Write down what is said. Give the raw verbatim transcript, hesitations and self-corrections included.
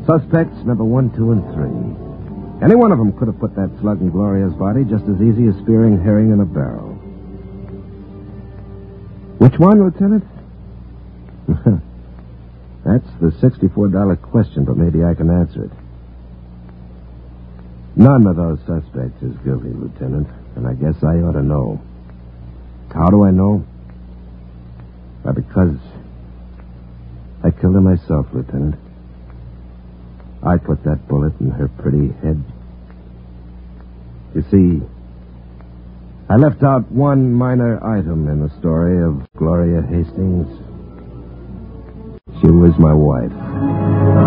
Suspects number one, two, and three. Any one of them could have put that slug in Gloria's body just as easy as spearing herring in a barrel. Which one, Lieutenant? That's the sixty-four dollar question, but maybe I can answer it. None of those suspects is guilty, Lieutenant, and I guess I ought to know. How do I know? Why, because I killed her myself, Lieutenant. I put that bullet in her pretty head. You see, I left out one minor item in the story of Gloria Hastings. She was my wife.